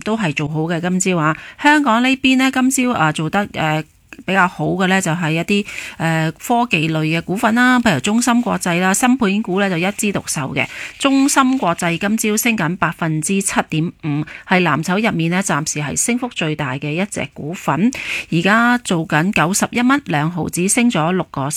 都係做好嘅今朝啊。香港呢邊呢，今朝做得比較好嘅呢，就係一啲科技類嘅股份啦，譬如中芯國際啦，芯片股呢就一枝獨秀嘅。中芯國際今朝升緊7.5%，係藍籌入面呢暫時係升幅最大嘅一隻股份。而家做緊91蚊2毫子，升咗6個。